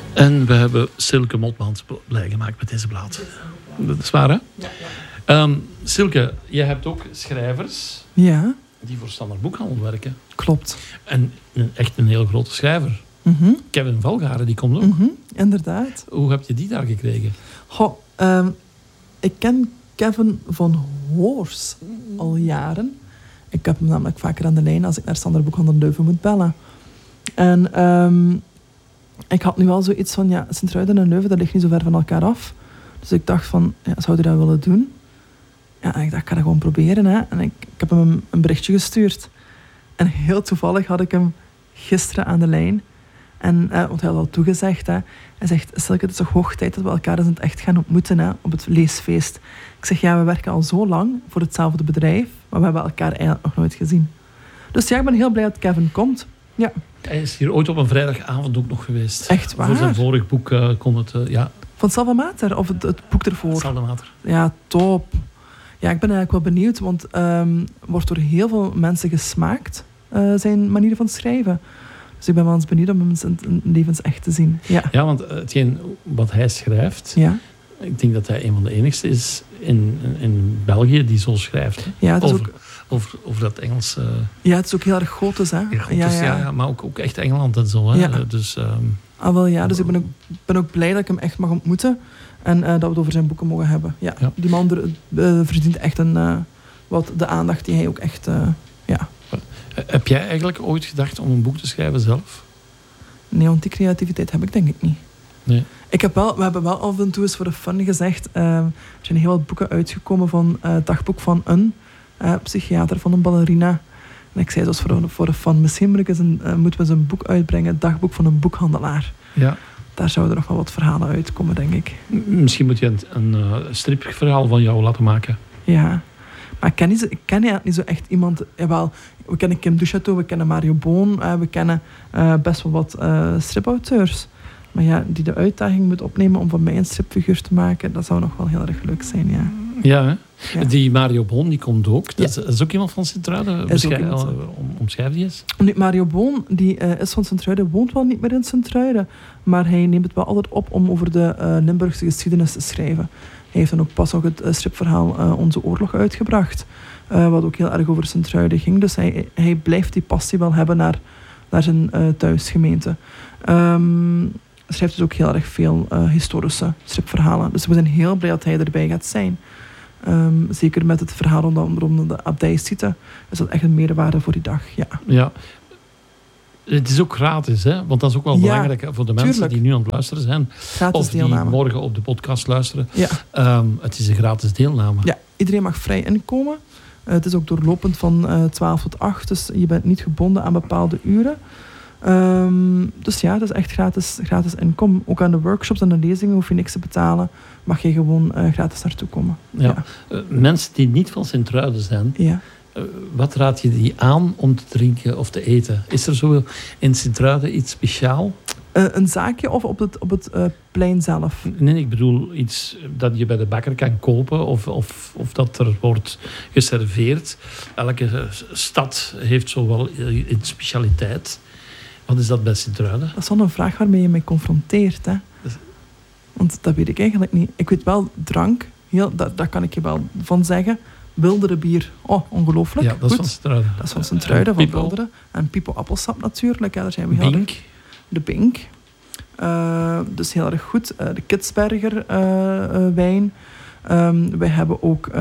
En we hebben Silke Motmans blij gemaakt met deze plaat. Dat is waar, hè? Ja. Silke, jij hebt ook schrijvers Ja, die voor Standaard Boekhandel werken. klopt. En echt een heel grote schrijver. Mhm, Kevin Valgaren, die komt ook. inderdaad. Hoe heb je die daar gekregen? Goh, ik ken Kevin van Hoors al jaren. Ik heb hem namelijk vaker aan de lijn als ik naar Standaard Boekhandel Leuven moet bellen. En ik had nu al zoiets van, ja, Sint-Truiden en Leuven, dat ligt niet zo ver van elkaar af. Dus ik dacht van, ja, zou je dat willen doen? Ja, en ik dacht, ik ga dat gewoon proberen. Hè. En ik heb hem een berichtje gestuurd. En heel toevallig had ik hem gisteren aan de lijn. En, want hij had al toegezegd. Hè. Hij zegt, Silke, het is toch hoog tijd dat we elkaar eens in het echt gaan ontmoeten, hè, op het leesfeest. Ik zeg, ja, we werken al zo lang voor hetzelfde bedrijf, maar we hebben elkaar eigenlijk nog nooit gezien. Dus ja, ik ben heel blij dat Kevin komt. Ja. Hij is hier ooit op een vrijdagavond ook nog geweest. Echt waar? Voor zijn vorig boek kon het... ja, Van Salva Mater, of het boek ervoor? Salamater. Ja, top. Ja, ik ben eigenlijk wel benieuwd, want wordt door heel veel mensen gesmaakt, zijn manier van schrijven. Dus ik ben wel eens benieuwd om hem in levensecht te zien. Ja. Ja, want hetgeen wat hij schrijft... Ja. Ik denk dat hij een van de enigste is in België die zo schrijft. Hè? Ja, het is over dat Engels. Ja, het is ook heel erg gotisch, hè? Ja, maar ook echt Engeland en zo. Hè? Ja. Dus, wel ja, dus ik ben ook blij dat ik hem echt mag ontmoeten. En dat we het over zijn boeken mogen hebben. Ja. Ja. Die man verdient echt de aandacht die hij ook echt... ja. Heb jij eigenlijk ooit gedacht om een boek te schrijven zelf? Nee, want die creativiteit heb ik denk ik niet. Nee. We hebben wel af en toe eens voor de fun gezegd... er zijn heel wat boeken uitgekomen van het dagboek van een psychiater, van een ballerina. En ik zei zoals voor de fun, misschien moeten we eens een boek uitbrengen, het dagboek van een boekhandelaar. Ja. Daar zouden er nog wel wat verhalen uitkomen, denk ik. Misschien moet je een stripverhaal van jou laten maken. Ja. Maar ik ken eigenlijk niet zo echt iemand... Jawel, we kennen Kim Duchateau, we kennen Mario Boon, we kennen best wel wat stripauteurs. Maar ja, die de uitdaging moet opnemen om van mij een stripfiguur te maken, dat zou nog wel heel erg leuk zijn, ja. Ja, hè? Ja. Die Mario Boon, die komt ook. Dat is ook iemand van Sint-Truiden. Omschrijf die eens. Nu, Mario Boon, die is van Sint-Truiden, woont wel niet meer in Sint-Truiden, maar hij neemt het wel altijd op om over de Limburgse geschiedenis te schrijven. Hij heeft dan ook pas nog het stripverhaal Onze Oorlog uitgebracht, wat ook heel erg over Sint-Truiden ging. Dus hij blijft die passie wel hebben naar zijn thuisgemeente. Hij schrijft dus ook heel erg veel historische stripverhalen. Dus we zijn heel blij dat hij erbij gaat zijn. Zeker met het verhaal rondom de abdijsite is dat echt een meerwaarde voor die dag. Ja. Ja. Het is ook gratis, hè? Want dat is ook wel belangrijk voor de mensen die nu aan het luisteren zijn. Gratis of die deelname. morgen op de podcast luisteren. Ja. Het is een gratis deelname. Ja, iedereen mag vrij inkomen. Het is ook doorlopend van 12 tot 8, dus je bent niet gebonden aan bepaalde uren. Dus ja, dat is echt gratis inkomen. Ook aan de workshops en de lezingen hoef je niks te betalen. Mag je gewoon gratis naartoe komen. Ja. Mensen die niet van Sint-Truiden zijn, ja. Wat raad je die aan om te drinken of te eten? Is er zo in Sint-Truiden iets speciaal? Een zaakje of op het plein zelf? Nee, ik bedoel iets dat je bij de bakker kan kopen of dat er wordt geserveerd. Elke stad heeft zo wel een specialiteit. Wat is dat bij Sint-Truiden? Dat is wel een vraag waarmee je mij confronteert. Hè? Want dat weet ik eigenlijk niet. Ik weet wel drank, daar kan ik je wel van zeggen. Wildere bier, ongelooflijk. Ja, dat is van Sint-Truiden. Dat is van Sint-Truiden, van Wildere. En Pipo appelsap natuurlijk. Ja, daar zijn we heel Bink. De Bink. Dus heel erg goed. De Kitsberger wijn. Wij hebben ook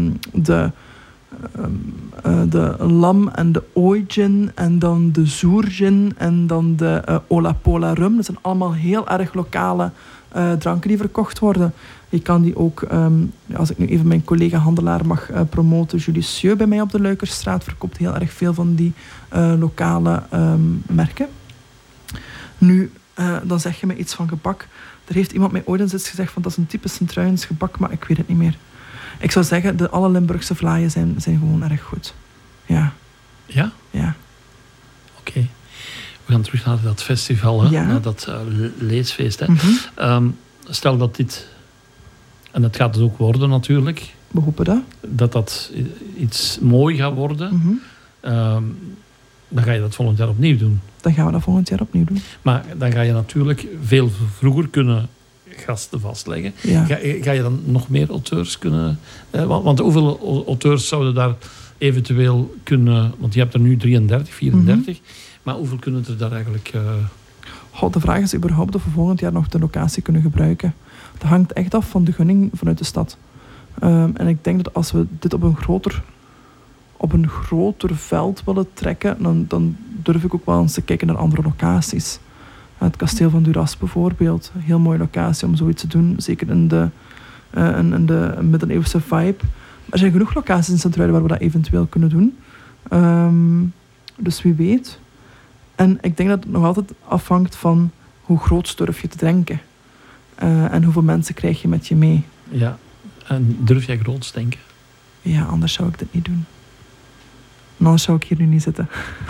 de lam en de ooigin en dan de zoergin en dan de Olapola rum. Dat zijn allemaal heel erg lokale dranken die verkocht worden. Je kan die ook, als ik nu even mijn collega-handelaar mag promoten, Julie Sieu bij mij op de Luikerstraat verkoopt heel erg veel van die lokale merken. Nu, dan zeg je me iets van gebak. Er heeft iemand mij ooit eens gezegd van dat is een type Sint-Truidens gebak, maar ik weet het niet meer. Ik zou zeggen, alle Limburgse vlaaien zijn gewoon erg goed. Ja. Ja? Ja. Oké. We gaan terug naar dat festival, hè? Ja. Naar dat leesfeest. Hè? Mm-hmm. Stel dat dit, en dat gaat het ook worden natuurlijk, We hopen dat iets mooi gaat worden, Mm-hmm. dan ga je dat volgend jaar opnieuw doen. dan gaan we dat volgend jaar opnieuw doen. Maar dan ga je natuurlijk veel vroeger kunnen gasten vastleggen. Ja. Ga je dan nog meer auteurs kunnen... want hoeveel auteurs zouden daar eventueel kunnen... Want je hebt er nu 33, 34. Maar hoeveel kunnen er daar eigenlijk... De vraag is überhaupt of we volgend jaar nog de locatie kunnen gebruiken. Dat hangt echt af van de gunning vanuit de stad. En ik denk dat als we dit op een groter veld willen trekken, dan durf ik ook wel eens te kijken naar andere locaties. Het kasteel van Duras bijvoorbeeld. Een heel mooie locatie om zoiets te doen. Zeker in de middeleeuwse vibe. Er zijn genoeg locaties in Sint-Truiden waar we dat eventueel kunnen doen. Dus wie weet. En ik denk dat het nog altijd afhangt van hoe groot durf je te denken. En hoeveel mensen krijg je met je mee. Ja, en durf jij groots denken? Ja, anders zou ik dit niet doen. En anders zou ik hier nu niet zitten.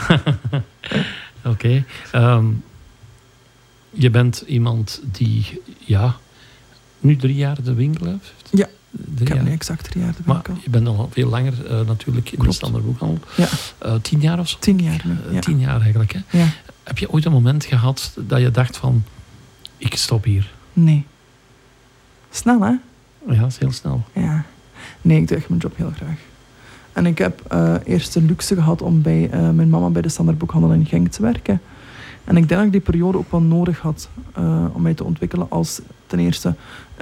Oké. Je bent iemand die, nu 3 jaar de winkel heeft? Ja, 3 ik heb jaar. nu exact 3 jaar de winkel. Maar je bent al veel langer natuurlijk in de standaardboekhandel. Ja. 10 jaar of zo? 10 jaar nu, ja. 10 jaar eigenlijk, hè? Ja. Heb je ooit een moment gehad dat je dacht van, ik stop hier? Nee. Snel, hè? Ja, dat is heel snel. Ja. Nee, ik doe echt mijn job heel graag. En ik heb eerst de luxe gehad om bij mijn mama bij de standaardboekhandel in Genk te werken. En ik denk dat ik die periode ook wel nodig had om mij te ontwikkelen als ten eerste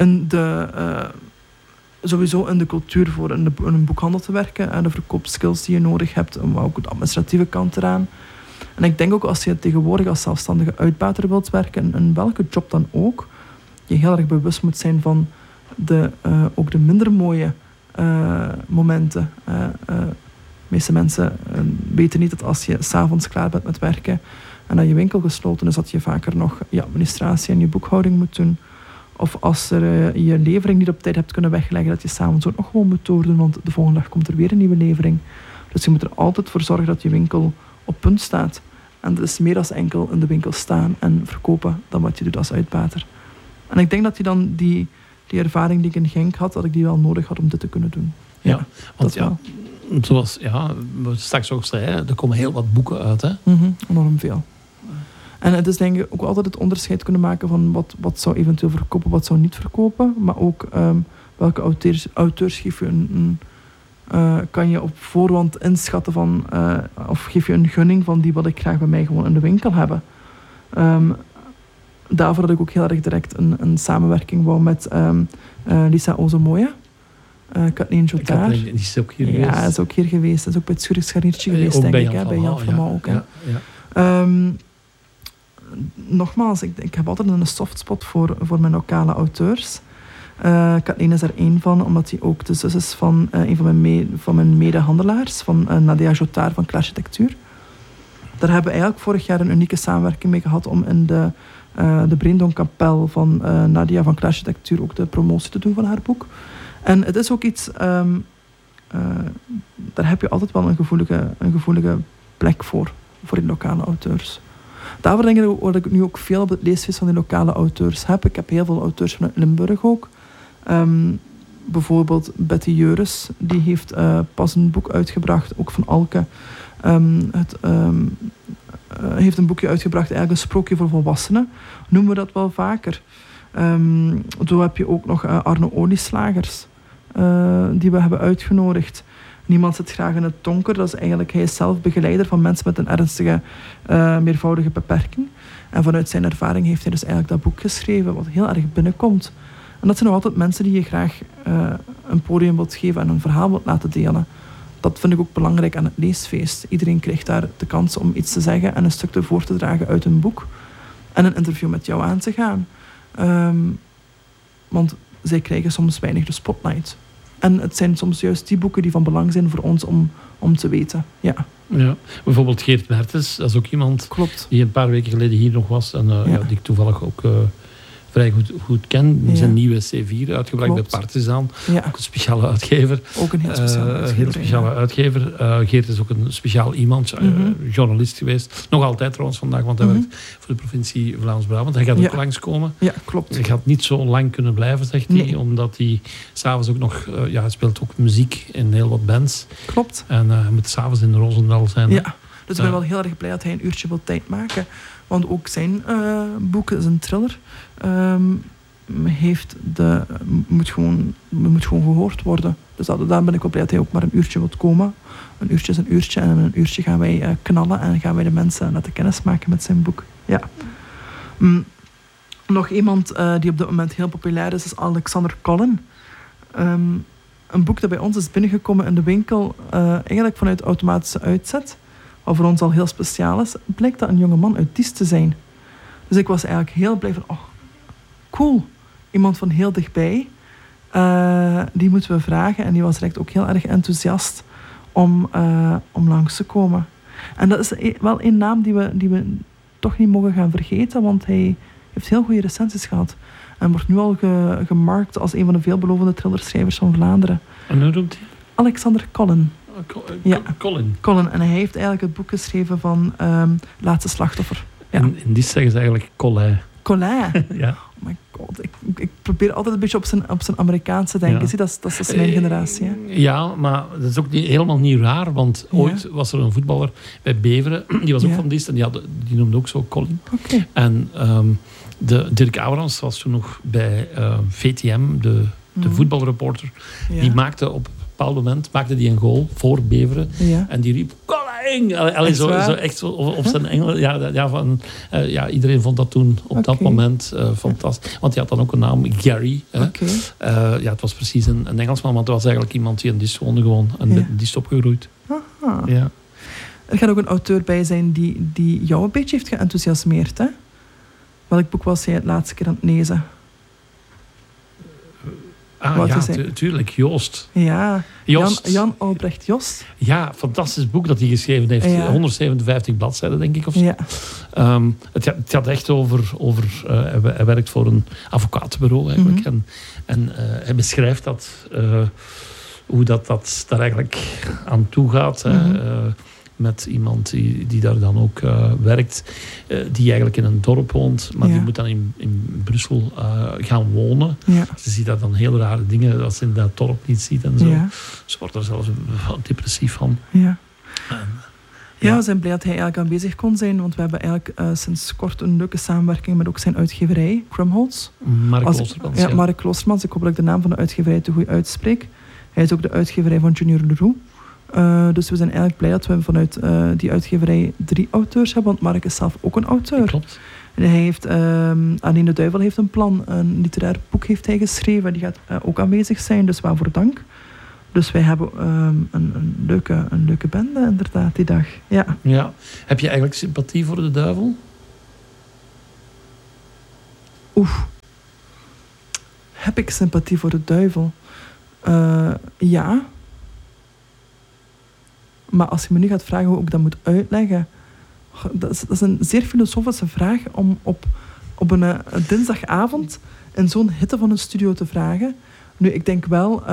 sowieso in de cultuur voor in een boekhandel te werken en de verkoopskills die je nodig hebt, maar ook de administratieve kant eraan. En ik denk ook als je tegenwoordig als zelfstandige uitbater wilt werken, in welke job dan ook, je heel erg bewust moet zijn van ook de minder mooie momenten. De meeste mensen weten niet dat als je 's avonds klaar bent met werken en dat je winkel gesloten is, dat je vaker nog je administratie en je boekhouding moet doen. Of als je levering niet op tijd hebt kunnen wegleggen, dat je 's avonds ook nog gewoon moet doordoen, want de volgende dag komt er weer een nieuwe levering. Dus je moet er altijd voor zorgen dat je winkel op punt staat. En dat is meer dan enkel in de winkel staan en verkopen dan wat je doet als uitbater. En ik denk dat je dan die ervaring die ik in Genk had, dat ik die wel nodig had om dit te kunnen doen. Ja, want zoals we straks ook zeiden, er komen heel wat boeken uit, hè? Enorm veel. En het is denk ik ook altijd het onderscheid kunnen maken van wat zou eventueel verkopen, wat zou niet verkopen. Maar ook welke auteurs geef je kan je op voorhand inschatten van, of geef je een gunning van die wil ik graag bij mij gewoon in de winkel hebben. Daarvoor had ik ook heel erg direct een samenwerking wou met Lisa Ozomoya. Kathleen Jotard. Die is ook hier geweest. Ja, is ook hier geweest. Dat is ook bij het Zurich Scharniertje geweest, denk ik. Bij Jan Vermaal ook. Ja. Nogmaals, ik heb altijd een softspot voor mijn lokale auteurs. Kathleen is er één van, omdat hij ook de zus is van een van mijn medehandelaars, van Nadia Jotard van Klararchitectuur. Daar hebben we eigenlijk vorig jaar een unieke samenwerking mee gehad om in de Breendonk-kapel van Nadia van Klararchitectuur ook de promotie te doen van haar boek. En het is ook iets, daar heb je altijd wel een gevoelige plek voor die lokale auteurs. Daarvoor denk ik dat ik nu ook veel op het leesfeest van die lokale auteurs heb. Ik heb heel veel auteurs vanuit Limburg ook. Bijvoorbeeld Betty Jeuris, die heeft pas een boek uitgebracht, ook van Alke. Heeft een boekje uitgebracht, eigenlijk een sprookje voor volwassenen. Noemen we dat wel vaker. Zo heb je ook nog Arno Olieslagers, die we hebben uitgenodigd. Niemand zit graag in het donker. Dat is eigenlijk, hij is zelf begeleider van mensen met een ernstige, meervoudige beperking. En vanuit zijn ervaring heeft hij dus eigenlijk dat boek geschreven, wat heel erg binnenkomt. En dat zijn nog altijd mensen die je graag een podium wilt geven en een verhaal wilt laten delen. Dat vind ik ook belangrijk aan het leesfeest. Iedereen krijgt daar de kans om iets te zeggen en een stuk voor te dragen uit een boek. En een interview met jou aan te gaan. Want zij krijgen soms weinig de spotlight. En het zijn soms juist die boeken die van belang zijn voor ons om te weten. Ja. Ja, bijvoorbeeld Geert Mertens, dat is ook iemand die een paar weken geleden hier nog was. En die ik toevallig ook vrij goed ken. Zijn nieuwe C4 uitgebracht bij Partizan. Ja. Ook een speciale uitgever. Ook een heel speciale uitgever. Geert is ook een speciaal iemand. Journalist geweest. Nog altijd trouwens vandaag, want hij werkt voor de provincie Vlaams-Brabant. Hij gaat ook langskomen. Ja, klopt. Hij gaat niet zo lang kunnen blijven, zegt hij. Omdat hij s'avonds ook nog... hij speelt ook muziek in heel wat bands. Klopt. En hij moet s'avonds in Roosendaal zijn. Ja. Dus ik ben wel heel erg blij dat hij een uurtje wil tijd maken. Want ook zijn boek is een thriller. Moet gewoon gehoord worden. Dus daar ben ik wel blij dat hij ook maar een uurtje wil komen. Een uurtje is een uurtje. En in een uurtje gaan wij knallen en gaan wij de mensen laten kennismaken met zijn boek. Ja. Nog iemand die op dit moment heel populair is Alexander Collin. Een boek dat bij ons is binnengekomen in de winkel, eigenlijk vanuit automatische uitzet. Wat voor ons al heel speciaal is. Blijkt dat een jongeman uit Diest te zijn. Dus ik was eigenlijk heel blij van, cool. Iemand van heel dichtbij. Die moeten we vragen. En die was direct ook heel erg enthousiast om langs te komen. En dat is wel een naam die we toch niet mogen gaan vergeten. Want hij heeft heel goede recensies gehad. En wordt nu al gemarkt als een van de veelbelovende thrillerschrijvers van Vlaanderen. En hoe noemt hij? Alexander Collin. Colin. Collin. En hij heeft eigenlijk het boek geschreven van Laatste Slachtoffer. Ja. In die zeggen ze eigenlijk Colin. Colin? Ja. Oh my god. Ik probeer altijd een beetje op zijn Amerikaanse denken. Ja. Zie, dat is mijn generatie. Hè? Ja, maar dat is ook helemaal niet raar. Want ooit was er een voetballer bij Beveren. Die was ook van Diest. En die noemde ook zo Colin. Okay. En Dirk Abrams was toen nog bij VTM, de voetbalreporter. Ja. Die maakte op een bepaald moment een goal voor Beveren. Ja. En die riep, Colin! Zo echt zo op zijn Engels. Iedereen vond dat toen op dat moment fantastisch. Want hij had dan ook een naam, Gary. Het was precies een Engelsman, maar het was eigenlijk iemand die in Diest woonde gewoon. En die is opgegroeid. Aha. Ja. Er gaat ook een auteur bij zijn die jou een beetje heeft geenthousiasmeerd, hè? Welk boek was jij het laatste keer aan het lezen? Tuurlijk, Joost. Ja, Joost. Jan Albrecht Joost. Ja, fantastisch boek dat hij geschreven heeft. Ja. 157 bladzijden, denk ik. Of zo. Ja. Het gaat echt over hij werkt voor een advocatenbureau eigenlijk. Mm-hmm. En hij beschrijft hoe dat daar eigenlijk aan toe gaat. Mm-hmm. Met iemand die daar dan ook werkt, die eigenlijk in een dorp woont, maar die moet dan in Brussel gaan wonen. Ja. Ze ziet daar dan heel rare dingen dat ze in dat dorp niet ziet en zo. Ja. Ze wordt er zelfs wat depressief van. Ja. We zijn blij dat hij eigenlijk aanwezig kon zijn, want we hebben eigenlijk sinds kort een leuke samenwerking met ook zijn uitgeverij, Krumholtz. Mark Kloostermans. Ik hoop dat ik de naam van de uitgeverij te goed uitspreek. Hij is ook de uitgeverij van Junior Leroux. Dus we zijn eigenlijk blij dat we vanuit die uitgeverij 3 auteurs hebben, want Mark is zelf ook een auteur. Klopt. En hij heeft, Alleen de Duivel heeft een plan, een literair boek heeft hij geschreven, die gaat ook aanwezig zijn, dus waarvoor dank. Dus wij hebben een leuke bende inderdaad die dag. Ja. Heb je eigenlijk sympathie voor de duivel? Heb ik sympathie voor de duivel? Ja. Maar als je me nu gaat vragen hoe ik dat moet uitleggen... Dat is een zeer filosofische vraag om op een dinsdagavond in zo'n hitte van een studio te vragen. Nu, ik denk wel...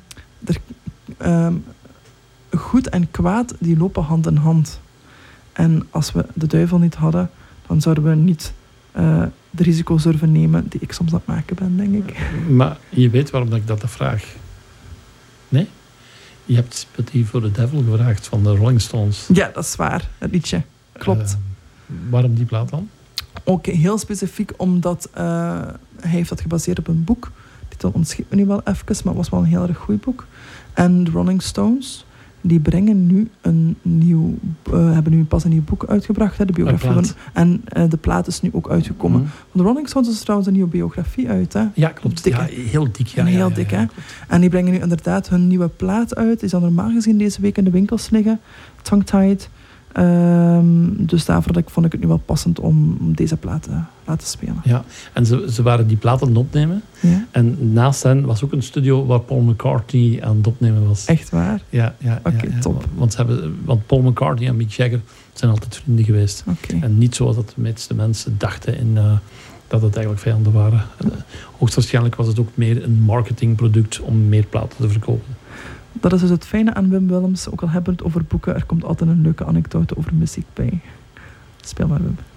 goed en kwaad, die lopen hand in hand. En als we de duivel niet hadden, dan zouden we niet de risico's durven nemen die ik soms aan het maken ben, denk ik. Maar je weet waarom ik dat vraag. Nee? Je hebt sympathie voor de Devil gevraagd van de Rolling Stones. Ja, dat is waar. Het liedje. Klopt. Waarom die plaat dan? Ook heel specifiek omdat hij heeft dat gebaseerd op een boek. De titel ontschiet me nu wel even, maar het was wel een heel erg goed boek. En de Rolling Stones, die brengen nu hebben nu pas een nieuw boek uitgebracht. Hè, de biografie en de plaat is nu ook uitgekomen. Mm-hmm. Van de Rolling Stones is trouwens een nieuwe biografie uit. Hè. Ja, klopt. Dik, heel dik. Heel dik, hè. En die brengen nu inderdaad hun nieuwe plaat uit. Die zal normaal gezien deze week in de winkels liggen. Tongue-Tied. Dus daarvoor vond ik het nu wel passend om deze plaat te laten spelen. Ja, en ze waren die plaat aan het opnemen. Ja. En naast hen was ook een studio waar Paul McCartney aan het opnemen was. Echt waar? Ja. Oké, top. Want Paul McCartney en Mick Jagger zijn altijd vrienden geweest. Okay. En niet zoals dat de meeste mensen dachten dat het eigenlijk vijanden waren. Hoogstwaarschijnlijk was het ook meer een marketingproduct om meer platen te verkopen. Dat is dus het fijne aan Wim Willems. Ook al hebben we het over boeken, er komt altijd een leuke anekdote over muziek bij. Speel maar, Wim.